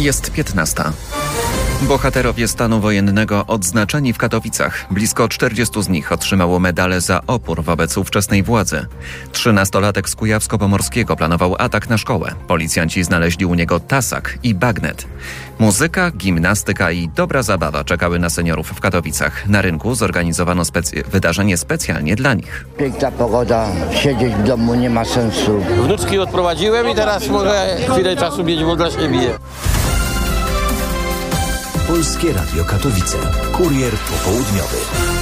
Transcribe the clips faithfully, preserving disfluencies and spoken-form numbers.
Jest piętnasta. Bohaterowie stanu wojennego odznaczeni w Katowicach. Blisko czterdziestu z nich otrzymało medale za opór wobec ówczesnej władzy. Trzynastolatek z Kujawsko-Pomorskiego planował atak na szkołę. Policjanci znaleźli u niego tasak i bagnet. Muzyka, gimnastyka i dobra zabawa czekały na seniorów w Katowicach. Na rynku zorganizowano specy- wydarzenie specjalnie dla nich. Piękna pogoda, siedzieć w domu nie ma sensu. Wnuczki odprowadziłem i teraz mogę chwilę czasu mieć dla siebie. Polskie Radio Katowice. Kurier popołudniowy.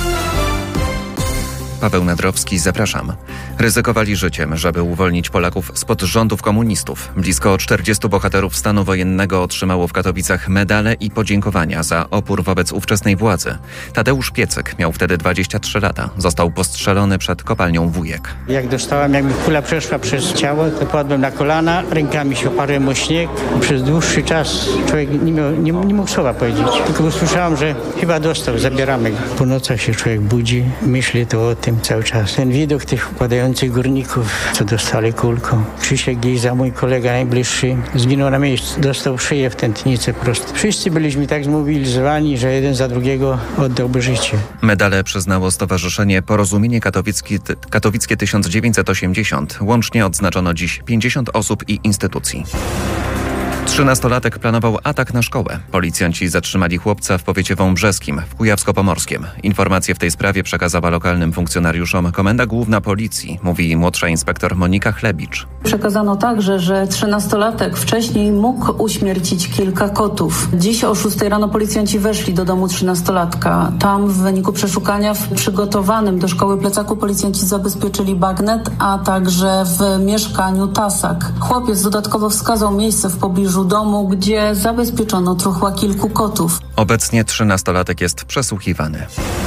Paweł Nadrowski, zapraszam. Ryzykowali życiem, żeby uwolnić Polaków spod rządów komunistów. Blisko czterdziestu bohaterów stanu wojennego otrzymało w Katowicach medale i podziękowania za opór wobec ówczesnej władzy. Tadeusz Piecyk miał wtedy dwadzieścia trzy lata. Został postrzelony przed kopalnią Wujek. Jak dostałem, jak mi kula przeszła przez ciało, to padłem na kolana, rękami się oparłem o śnieg. Przez dłuższy czas człowiek nie, miał, nie, nie mógł słowa powiedzieć. Tylko usłyszałem, że chyba dostał, zabieramy go. Po nocach się człowiek budzi, myśli to o tym cały czas. Ten widok tych upadających górników, co dostali kulką. Krzysiek Giza, mój kolega najbliższy, zginął na miejscu. Dostał w szyję w tętnicę prosto. Wszyscy byliśmy tak zmobilizowani, że jeden za drugiego oddałby życie. Medale przyznało Stowarzyszenie Porozumienie Katowickie, Katowickie tysiąc dziewięćset osiemdziesiąt. Łącznie odznaczono dziś pięćdziesiąt osób i instytucji. Trzynastolatek planował atak na szkołę. Policjanci zatrzymali chłopca w powiecie wąbrzeskim, w Kujawsko-Pomorskiem. Informacje w tej sprawie przekazała lokalnym funkcjonariuszom Komenda Główna Policji, mówi młodsza inspektor Monika Chlebicz. Przekazano także, że trzynastolatek wcześniej mógł uśmiercić kilka kotów. Dziś o szóstej rano policjanci weszli do domu trzynastolatka. Tam w wyniku przeszukania w przygotowanym do szkoły plecaku policjanci zabezpieczyli bagnet, a także w mieszkaniu tasak. Chłopiec dodatkowo wskazał miejsce w pobliżu domu, gdzie zabezpieczono truchła kilku kotów. Obecnie trzynastolatek jest przesłuchiwany.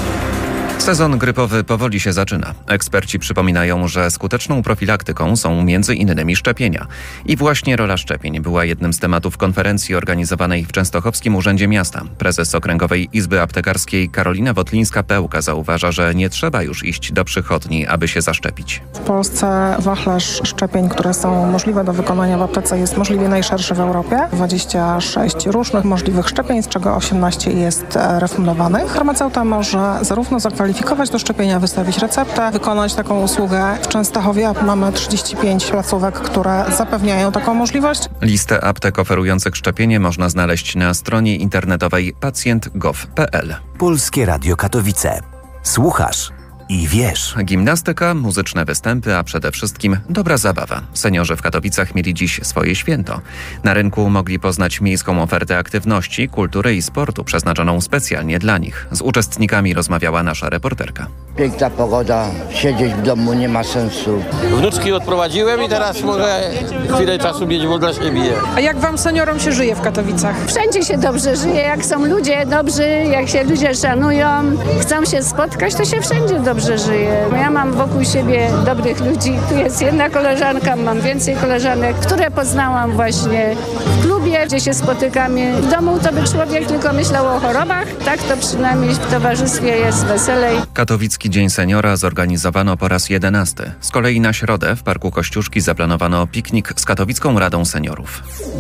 Sezon grypowy powoli się zaczyna. Eksperci przypominają, że skuteczną profilaktyką są między innymi szczepienia. I właśnie rola szczepień była jednym z tematów konferencji organizowanej w Częstochowskim Urzędzie Miasta. Prezes Okręgowej Izby Aptekarskiej Karolina Wotlińska-Pełka zauważa, że nie trzeba już iść do przychodni, aby się zaszczepić. W Polsce wachlarz szczepień, które są możliwe do wykonania w aptece, jest możliwie najszerszy w Europie. dwadzieścia sześć różnych możliwych szczepień, z czego osiemnaście jest refundowanych. Farmaceuta może zarówno zakwalifikować do szczepienia, wystawić receptę, wykonać taką usługę. W Częstochowie mamy trzydzieści pięć placówek, które zapewniają taką możliwość. Listę aptek oferujących szczepienie można znaleźć na stronie internetowej pacjent kropka gov kropka pe el. Polskie Radio Katowice. Słuchasz i wiesz. Gimnastyka, muzyczne występy, a przede wszystkim dobra zabawa. Seniorzy w Katowicach mieli dziś swoje święto. Na rynku mogli poznać miejską ofertę aktywności, kultury i sportu przeznaczoną specjalnie dla nich. Z uczestnikami rozmawiała nasza reporterka. Piękna pogoda, siedzieć w domu nie ma sensu. Wnuczki odprowadziłem i teraz mogę chwilę czasu mieć dla siebie. A jak wam seniorom się żyje w Katowicach? Wszędzie się dobrze żyje, jak są ludzie dobrzy, jak się ludzie szanują, chcą się spotkać, to się wszędzie dobrze żyje. Ja mam wokół siebie dobrych ludzi. Tu jest jedna koleżanka, mam więcej koleżanek, które poznałam właśnie w klubie, gdzie się spotykamy. W domu to by człowiek tylko myślał o chorobach, tak to przynajmniej w towarzystwie jest weselej. Katowicki Dzień Seniora zorganizowano po raz jedenasty. Z kolei na środę w Parku Kościuszki zaplanowano piknik z Katowicką Radą Seniorów.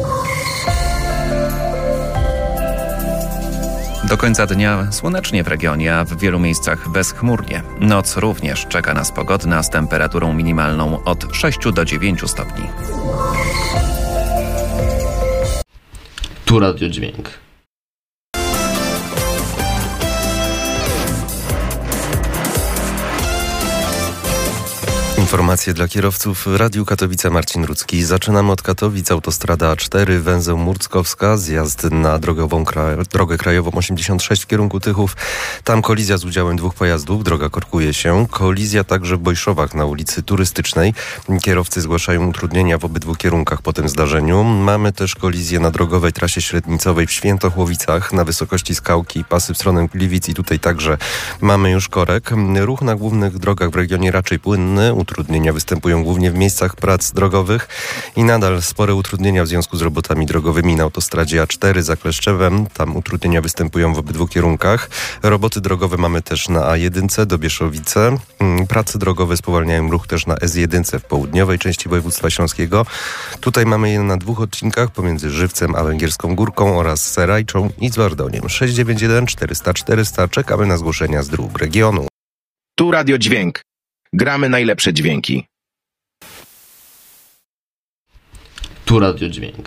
Do końca dnia słonecznie w regionie, a w wielu miejscach bezchmurnie. Noc również czeka nas pogodna z temperaturą minimalną od sześciu do dziewięciu stopni. Tu Radio Dźwięk. Informacje dla kierowców. Radiu Katowice, Marcin Rudzki. Zaczynamy od Katowic. Autostrada A cztery, węzeł Murckowska, zjazd na drogową, drogę krajową osiemdziesiąt sześć w kierunku Tychów. Tam kolizja z udziałem dwóch pojazdów. Droga korkuje się. Kolizja także w Bojszowach na ulicy Turystycznej. Kierowcy zgłaszają utrudnienia w obydwu kierunkach po tym zdarzeniu. Mamy też kolizję na drogowej trasie średnicowej w Świętochłowicach na wysokości Skałki, pasy w stronę Gliwic i tutaj także mamy już korek. Ruch na głównych drogach w regionie raczej płynny. Utrudnienia utrudnienia występują głównie w miejscach prac drogowych i nadal spore utrudnienia w związku z robotami drogowymi na autostradzie A cztery za Kleszczewem. Tam utrudnienia występują w obydwu kierunkach. Roboty drogowe mamy też na A jeden do Bieszowice. Prace drogowe spowalniają ruch też na S jeden w południowej części województwa śląskiego. Tutaj mamy je na dwóch odcinkach pomiędzy Żywcem a Węgierską Górką oraz Serajczą i Zwardoniem. sześć dziewięć jeden czterysta czterysta. Czekamy na zgłoszenia z dróg regionu. Tu Radio Dźwięk. Gramy najlepsze dźwięki. Tu Radio Dźwięk.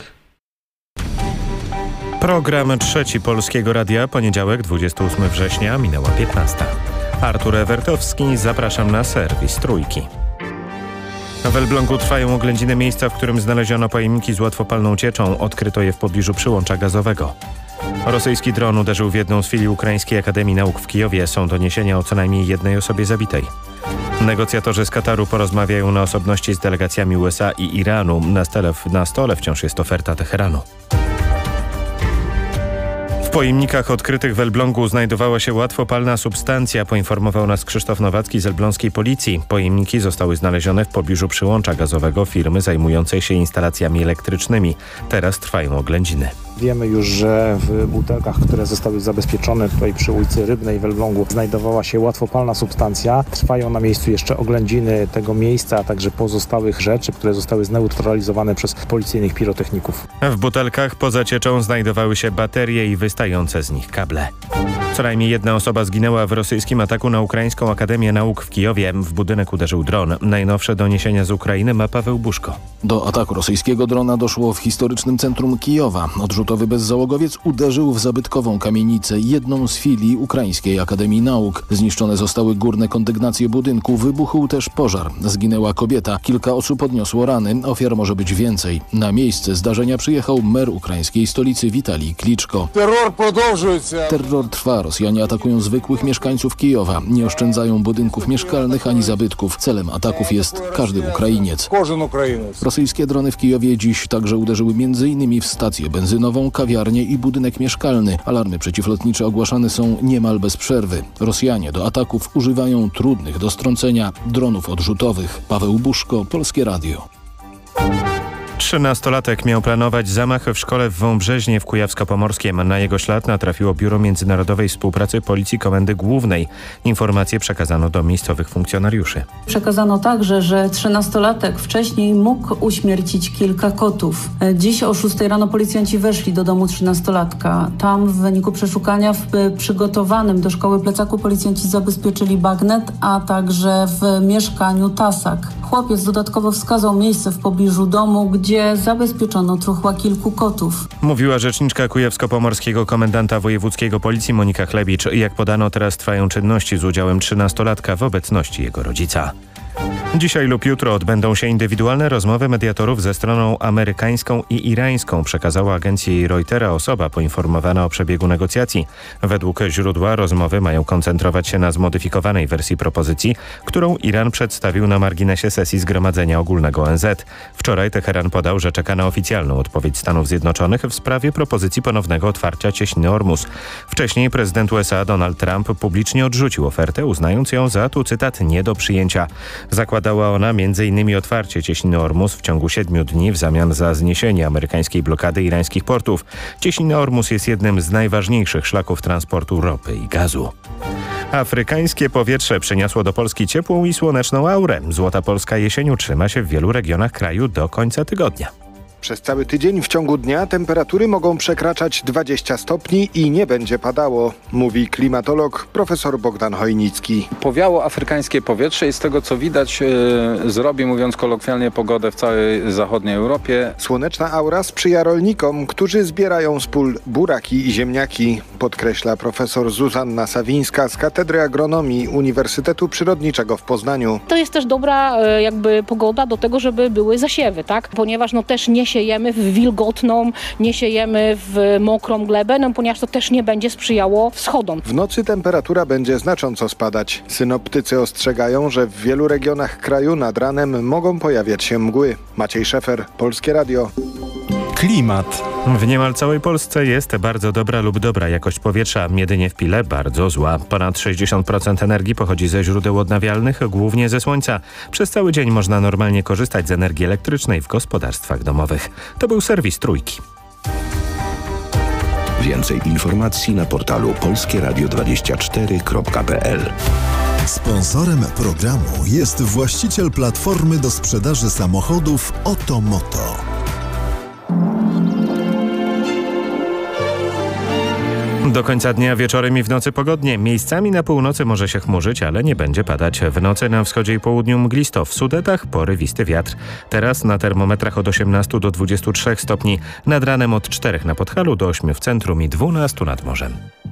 Program Trzeci Polskiego Radia, poniedziałek, dwudziestego ósmego września, minęła piętnasta. Artur Ewertowski, zapraszam na serwis Trójki. W Elblągu trwają oględziny miejsca, w którym znaleziono pojemniki z łatwopalną cieczą. Odkryto je w pobliżu przyłącza gazowego. Rosyjski dron uderzył w jedną z filii Ukraińskiej Akademii Nauk w Kijowie. Są doniesienia o co najmniej jednej osobie zabitej. Negocjatorzy z Kataru porozmawiają na osobności z delegacjami U S A i Iranu. Na stole, na stole wciąż jest oferta Teheranu. W pojemnikach odkrytych w Elblągu znajdowała się łatwopalna substancja, poinformował nas Krzysztof Nowacki z elbląskiej policji. Pojemniki zostały znalezione w pobliżu przyłącza gazowego firmy zajmującej się instalacjami elektrycznymi. Teraz trwają oględziny. Wiemy już, że w butelkach, które zostały zabezpieczone tutaj przy ulicy Rybnej w Elblągu, znajdowała się łatwopalna substancja. Trwają na miejscu jeszcze oględziny tego miejsca, a także pozostałych rzeczy, które zostały zneutralizowane przez policyjnych pirotechników. W butelkach poza cieczą znajdowały się baterie i wystające z nich kable. Co najmniej jedna osoba zginęła w rosyjskim ataku na Ukraińską Akademię Nauk w Kijowie. W budynek uderzył dron. Najnowsze doniesienia z Ukrainy ma Paweł Buszko. Do ataku rosyjskiego drona doszło w historycznym centrum Kijowa. Odrzutowy bezzałogowiec uderzył w zabytkową kamienicę, jedną z filii Ukraińskiej Akademii Nauk. Zniszczone zostały górne kondygnacje budynku, wybuchł też pożar. Zginęła kobieta, kilka osób odniosło rany, ofiar może być więcej. Na miejsce zdarzenia przyjechał mer ukraińskiej stolicy Witalij Kliczko. Terror продовжується. Terror trwa. Rosjanie atakują zwykłych mieszkańców Kijowa. Nie oszczędzają budynków mieszkalnych ani zabytków. Celem ataków jest każdy Ukrainiec. Кожен українець. Rosyjskie drony w Kijowie dziś także uderzyły między innymi w stację benzynową, kawiarnię i budynek mieszkalny. Alarmy przeciwlotnicze ogłaszane są niemal bez przerwy. Rosjanie do ataków używają trudnych do strącenia dronów odrzutowych. Paweł Buszko, Polskie Radio. Trzynastolatek miał planować zamach w szkole w Wąbrzeźnie w Kujawsko-Pomorskiem. Na jego ślad natrafiło Biuro Międzynarodowej Współpracy Policji Komendy Głównej. Informacje przekazano do miejscowych funkcjonariuszy. Przekazano także, że trzynastolatek wcześniej mógł uśmiercić kilka kotów. Dziś o szóstej rano policjanci weszli do domu trzynastolatka. Tam w wyniku przeszukania w przygotowanym do szkoły plecaku policjanci zabezpieczyli bagnet, a także w mieszkaniu tasak. Chłopiec dodatkowo wskazał miejsce w pobliżu domu, gdzie zabezpieczono truchła kilku kotów. Mówiła rzeczniczka kujawsko-pomorskiego komendanta wojewódzkiego policji Monika Chlebicz. Jak podano, teraz trwają czynności z udziałem trzynastolatka w obecności jego rodzica. Dzisiaj lub jutro odbędą się indywidualne rozmowy mediatorów ze stroną amerykańską i irańską, przekazała agencji Reutera osoba poinformowana o przebiegu negocjacji. Według źródła rozmowy mają koncentrować się na zmodyfikowanej wersji propozycji, którą Iran przedstawił na marginesie sesji Zgromadzenia Ogólnego O N Z. Wczoraj Teheran podał, że czeka na oficjalną odpowiedź Stanów Zjednoczonych w sprawie propozycji ponownego otwarcia cieśniny Ormus. Wcześniej prezydent U S A Donald Trump publicznie odrzucił ofertę, uznając ją za, tu cytat, nie do przyjęcia. Zakładała ona między innymi otwarcie cieśniny Ormus w ciągu siedmiu dni w zamian za zniesienie amerykańskiej blokady irańskich portów. Cieśnina Ormus jest jednym z najważniejszych szlaków transportu ropy i gazu. Afrykańskie powietrze przyniosło do Polski ciepłą i słoneczną aurę. Złota polska jesień utrzyma się w wielu regionach kraju do końca tygodnia. Przez cały tydzień w ciągu dnia temperatury mogą przekraczać dwadzieścia stopni i nie będzie padało, mówi klimatolog profesor Bogdan Hojnicki. Powiało afrykańskie powietrze i z tego co widać yy, zrobi, mówiąc kolokwialnie, pogodę w całej zachodniej Europie. Słoneczna aura sprzyja rolnikom, którzy zbierają z pól buraki i ziemniaki, podkreśla profesor Zuzanna Sawińska z Katedry Agronomii Uniwersytetu Przyrodniczego w Poznaniu. To jest też dobra jakby pogoda do tego, żeby były zasiewy, tak? Ponieważ no też nie siejemy w wilgotną, nie siejemy w mokrą glebę, no ponieważ to też nie będzie sprzyjało wschodom. W nocy temperatura będzie znacząco spadać. Synoptycy ostrzegają, że w wielu regionach kraju nad ranem mogą pojawiać się mgły. Maciej Szefer, Polskie Radio. Klimat. W niemal całej Polsce jest bardzo dobra lub dobra jakość powietrza, jedynie w Pile bardzo zła. Ponad sześćdziesiąt procent energii pochodzi ze źródeł odnawialnych, głównie ze słońca. Przez cały dzień można normalnie korzystać z energii elektrycznej w gospodarstwach domowych. To był serwis Trójki. Więcej informacji na portalu polskie radio dwadzieścia cztery kropka p l. Sponsorem programu jest właściciel platformy do sprzedaży samochodów Otomoto. Do końca dnia wieczorem i w nocy pogodnie. Miejscami na północy może się chmurzyć, ale nie będzie padać. W nocy na wschodzie i południu mglisto. W Sudetach porywisty wiatr. Teraz na termometrach od osiemnastu do dwudziestu trzech stopni. Nad ranem od czterech na Podhalu do ośmiu w centrum i dwunastu nad morzem.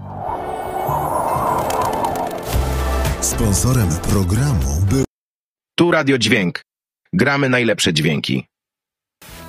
Sponsorem programu był... Tu Radio Dźwięk. Gramy najlepsze dźwięki.